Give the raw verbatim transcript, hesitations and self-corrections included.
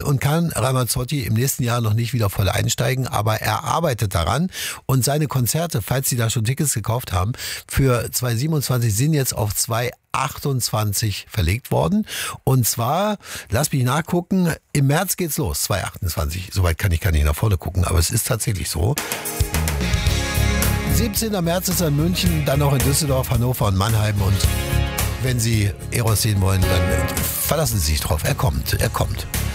und kann Ramazzotti im nächsten Jahr noch nicht wieder voll einsteigen, aber er arbeitet daran und seine Konzerte, falls Sie da schon Tickets gekauft haben, für zwanzig siebenundzwanzig sind jetzt auf zwanzig achtundzwanzig verlegt worden. Und zwar, lass mich nachgucken, im März geht's los, zwanzig achtundzwanzig. Soweit kann ich gar nicht nach vorne gucken, aber es ist tatsächlich so. siebzehnten März ist er in München, dann noch in Düsseldorf, Hannover und Mannheim. Und wenn Sie Eros sehen wollen, dann verlassen Sie sich drauf. Er kommt, er kommt.